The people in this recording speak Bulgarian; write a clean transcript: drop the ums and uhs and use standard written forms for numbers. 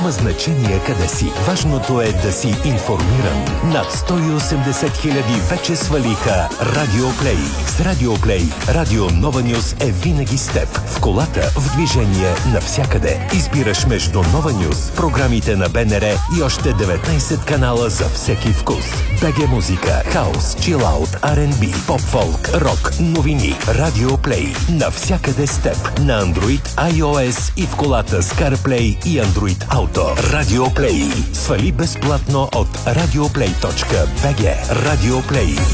Няма значение къде си. Важното е да си информиран. Над 180 хиляди вече свалиха Радио Плей. С Радио Плей, Радио Нова Нюс е винаги с теб. В колата, в движение, навсякъде. Избираш между Нова Нюс, програмите на БНР и още 19 канала за всеки вкус. БГ музика, хаус, чилаут, R&B, поп-фолк, рок, новини. Радио Плей. Навсякъде с теб. На Android, iOS и в колата с CarPlay и Android Auto. Радио Плей. Свали безплатно от radioplay.bg. Радио Плей.